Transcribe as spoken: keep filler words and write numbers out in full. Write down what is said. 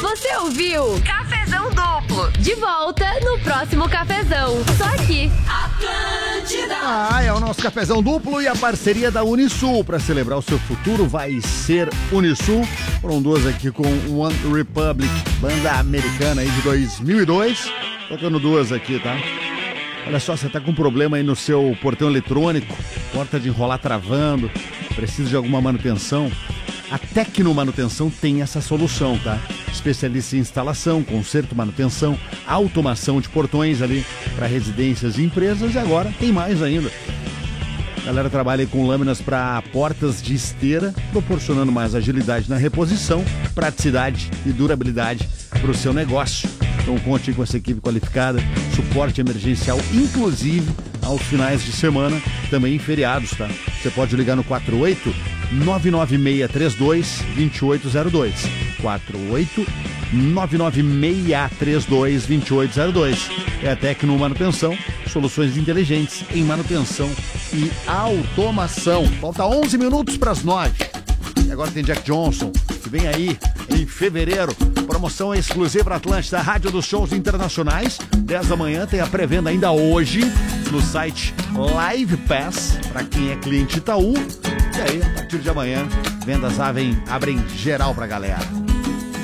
Você ouviu Cafezão Duplo. De volta no próximo Cafezão. Só aqui. Atlântida. Ah, é o nosso Cafezão Duplo e a parceria da Unisul. Para celebrar o seu futuro vai ser Unisul. Foram duas aqui com One Republic, banda americana aí de dois mil e dois. Tocando duas aqui, tá? Olha só, você tá com problema aí no seu portão eletrônico, porta de enrolar travando, precisa de alguma manutenção? A Tecno Manutenção tem essa solução, tá? Especialista em instalação, conserto, manutenção, automação de portões ali para residências e empresas, e agora tem mais ainda. A galera trabalha com lâminas para portas de esteira, proporcionando mais agilidade na reposição, praticidade e durabilidade para o seu negócio. Então conte com essa equipe qualificada, suporte emergencial, inclusive aos finais de semana, também em feriados, tá? Você pode ligar no quatro oito nove nove seis três dois dois oito zero dois. quatro oito nove nove seis três dois dois oito zero dois. É a Tecno Manutenção, soluções inteligentes em manutenção e automação. Falta onze minutos para as nove. E agora tem Jack Johnson, que vem aí em fevereiro. Promoção exclusiva Atlântida, Rádio dos Shows Internacionais. dez da manhã, tem a pré-venda ainda hoje no site Live Pass, para quem é cliente Itaú. E aí, a partir de amanhã, vendas abrem, abrem geral pra galera.